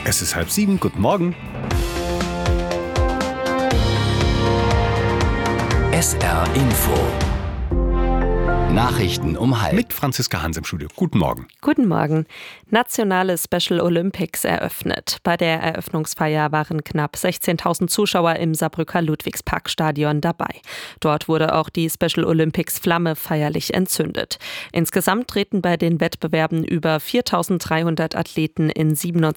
Es ist 6:30, guten Morgen. SR Info. Nachrichten um 12:30. Mit Franziska Hans im Studio. Guten Morgen. Guten Morgen. Nationale Special Olympics eröffnet. Bei der Eröffnungsfeier waren knapp 16.000 Zuschauer im Saarbrücker Ludwigsparkstadion dabei. Dort wurde auch die Special Olympics Flamme feierlich entzündet. Insgesamt treten bei den Wettbewerben über 4.300 Athleten in 27